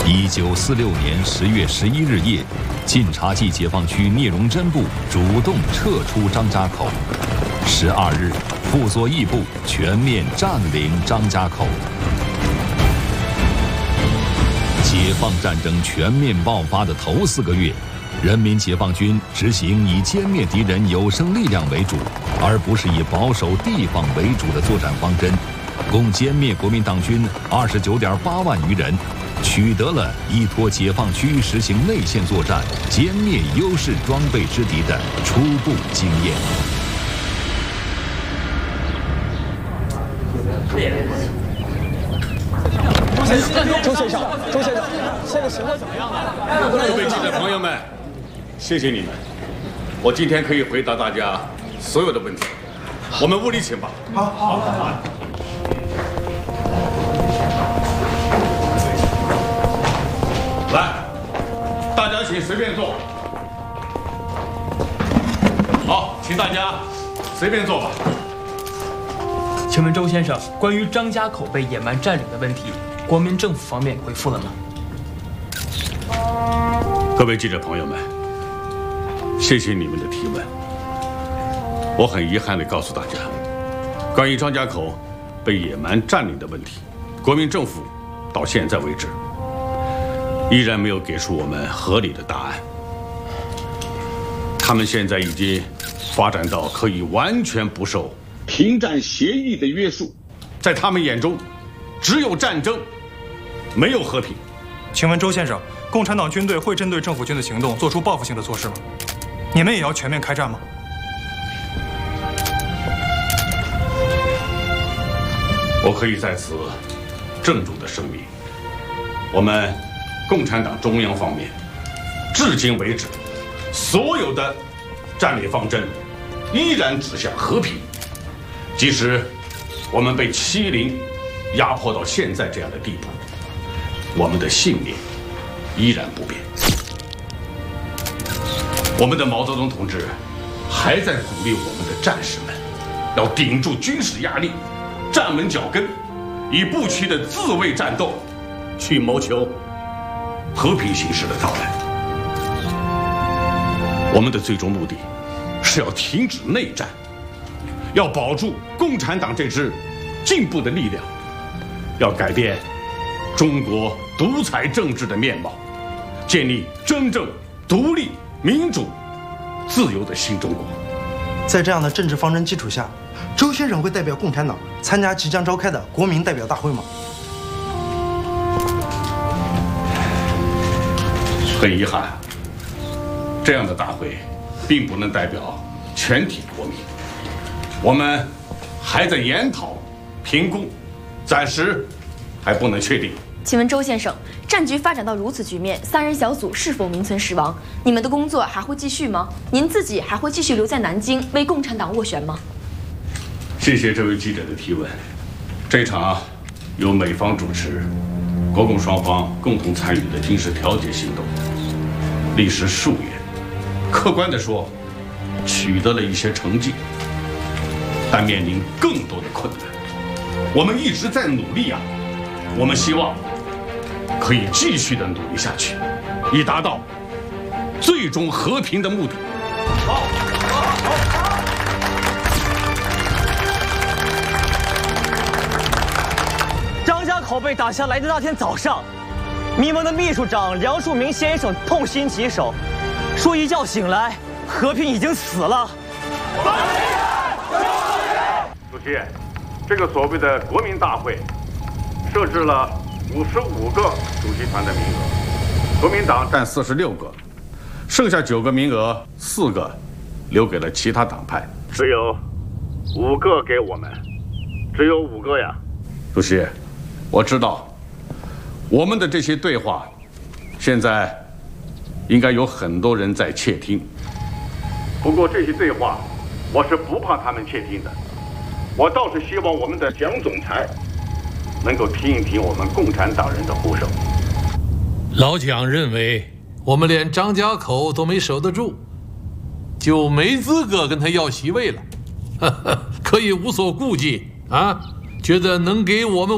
1946年10月11日夜，晋察冀解放区聂荣臻部主动撤出张家口。12日，傅作义部全面占领张家口。解放战争全面爆发的头4个月，人民解放军执行以歼灭敌人有生力量为主，而不是以保守地方为主的作战方针，共歼灭国民党军29.8万余人，取得了依托解放区实行内线作战、歼灭优势装备之敌的初步经验。 周先生，现在情况怎么样了？ 各位记者朋友们，谢谢你们，我今天可以回答大家所有的问题。我们屋里请吧。好。来，大家请随便坐。好，请大家随便坐吧。 请问周先生，关于张家口被野蛮占领的问题，国民政府方面回复了吗？ 各位记者朋友们，谢谢你们的提问。我很遗憾地告诉大家，关于张家口被野蛮占领的问题，国民政府到现在为止依然没有给出我们合理的答案。他们现在已经发展到可以完全不受停战协议的约束，在他们眼中，只有战争，没有和平。 请问周先生，共产党军队会针对政府军的行动做出报复性的措施吗？你们也要全面开战吗？ 我可以在此郑重地声明，我们共产党中央方面至今为止所有的战略方针依然指向和平，即使我们被欺凌压迫到现在这样的地步，我们的信念依然不变。我们的毛泽东同志还在鼓励我们的战士们要顶住军事压力，站稳脚跟，以不屈的自卫战斗去谋求和平形势的到来。我们的最终目的是要停止内战，要保住共产党这支进步的力量，要改变中国独裁政治的面貌，建立真正独立、民主、自由的新中国。 在这样的政治方针基础下，周先生会代表共产党参加即将召开的国民代表大会吗？ 很遗憾，这样的大会并不能代表全体国民。我们还在研讨、评估，暂时还不能确定。 请问周先生，战局发展到如此局面，3人小组是否名存实亡？你们的工作还会继续吗？您自己还会继续留在南京为共产党斡旋吗？ 谢谢这位记者的提问。这场由美方主持、国共双方共同参与的军事调解行动，历时数月，客观地说，取得了一些成绩，但面临更多的困难。我们一直在努力啊，我们希望可以继续的努力下去，以达到最终和平的目的。好。 张家口被打下来的那天早上，迷蒙的秘书长梁漱溟先生痛心疾首，说一觉醒来，和平已经死了。 主席，这个所谓的国民大会设置了55个主席团的名额，国民党占46个，剩下9个名额4个留给了其他党派，只有5个给我们，只有5个呀。主席，我知道我们的这些对话现在应该有很多人在窃听，不过这些对话我是不怕他们窃听的，我倒是希望我们的蒋总裁能够听一听我们共产党人的呼声。 老蒋认为我们连张家口都没守得住，就没资格跟他要席位了，可以无所顾忌啊，觉得能给我们